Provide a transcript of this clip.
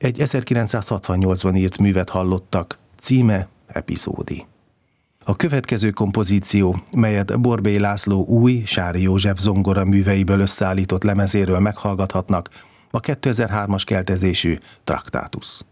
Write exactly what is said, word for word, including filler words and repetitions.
Egy ezerkilencszázhatvannyolcban írt művet hallottak, címe Epizódi. A következő kompozíció, melyet Borbély László új, Sári József zongora műveiből összeállított lemezéről meghallgathatnak, a kétezer-hármas keltezésű Traktátus.